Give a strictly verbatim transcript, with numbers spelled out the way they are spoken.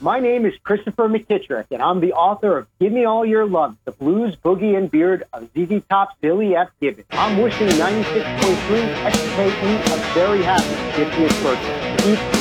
My name is Christopher McKittrick, and I'm the author of Give Me All Your Love, the blues, boogie, and beard of Z Z Top's Billy F. Gibbons. I'm wishing ninety-six point three X K E a very happy fiftieth birthday. Keep